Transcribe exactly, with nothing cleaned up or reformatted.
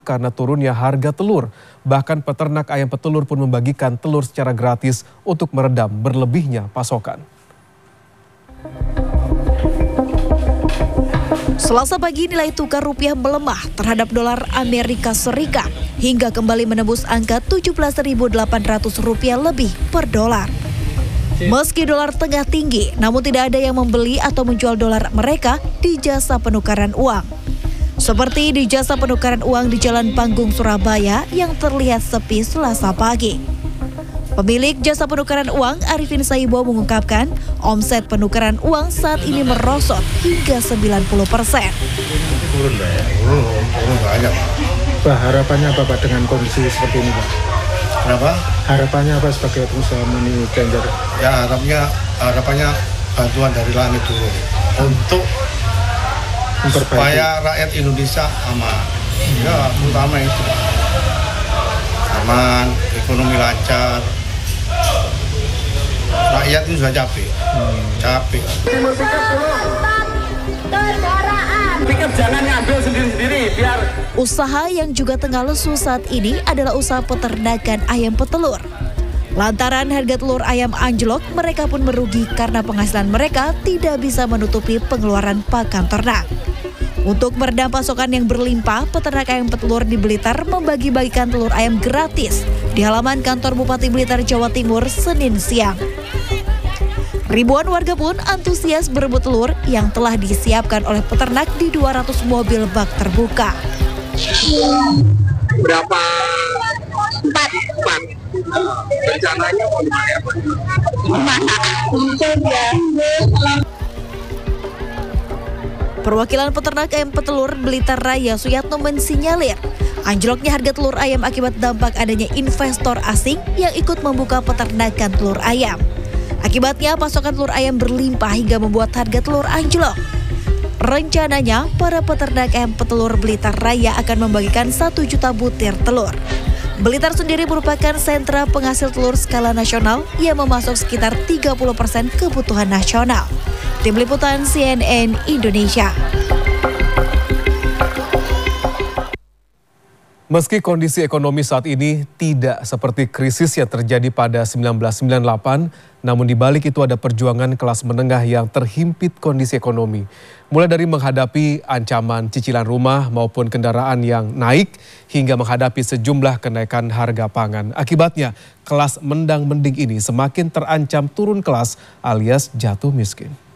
karena turunnya harga telur. Bahkan peternak ayam petelur pun membagikan telur secara gratis untuk meredam berlebihnya pasokan. Selasa pagi nilai tukar rupiah melemah terhadap dolar Amerika Serikat hingga kembali menembus angka tujuh belas ribu delapan ratus rupiah lebih per dolar. Meski dolar tengah tinggi, namun tidak ada yang membeli atau menjual dolar mereka di jasa penukaran uang. Seperti di jasa penukaran uang di Jalan Panggung, Surabaya yang terlihat sepi Selasa pagi. Pemilik jasa penukaran uang Arifin Saibo mengungkapkan omset penukaran uang saat ini merosot hingga sembilan puluh persen. Turun ya, turun, turun banyak. Pak, harapannya apa Pak dengan kondisi seperti ini Pak? Kenapa? Harapannya apa sebagai pengusaha money changer? Ya harapannya, harapannya bantuan dari langit turun untuk Memperbaiki. supaya rakyat Indonesia aman. Ya terutama itu aman, ekonomi lancar. Rakyat ini sudah capek, hmm. capek. Pikir jangan ngambil sendiri-sendiri biar. Usaha yang juga tengah lesu saat ini adalah usaha peternakan ayam petelur. Lantaran harga telur ayam anjlok, mereka pun merugi karena penghasilan mereka tidak bisa menutupi pengeluaran pakan ternak. Untuk meredam pasokan yang berlimpah, peternak ayam petelur di Blitar membagi-bagikan telur ayam gratis di halaman kantor Bupati Blitar, Jawa Timur, Senin siang. Ribuan warga pun antusias berebut telur yang telah disiapkan oleh peternak di dua ratus mobil bak terbuka. Berapa? Empat. Empat. Rencananya mau dipakai apa? Perwakilan peternak ayam petelur Blitar Raya Suyatno mensinyalir anjloknya harga telur ayam akibat dampak adanya investor asing yang ikut membuka peternakan telur ayam. Akibatnya pasokan telur ayam berlimpah hingga membuat harga telur anjlok. Rencananya para peternak ayam petelur Blitar Raya akan membagikan satu juta butir telur. Blitar sendiri merupakan sentra penghasil telur skala nasional yang memasok sekitar tiga puluh persen kebutuhan nasional. Tim Liputan C N N Indonesia. Meski kondisi ekonomi saat ini tidak seperti krisis yang terjadi pada seribu sembilan ratus sembilan puluh delapan, namun di balik itu ada perjuangan kelas menengah yang terhimpit kondisi ekonomi. Mulai dari menghadapi ancaman cicilan rumah maupun kendaraan yang naik, hingga menghadapi sejumlah kenaikan harga pangan. Akibatnya, kelas mendang-mending ini semakin terancam turun kelas alias jatuh miskin.